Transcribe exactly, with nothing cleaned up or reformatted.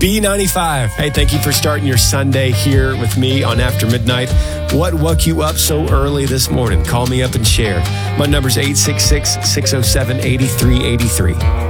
B ninety-five. Hey, thank you for starting your Sunday here with me on After Midnight. What woke you up so early this morning? Call me up and share. My number's eight six six, six oh seven, eight three eight three.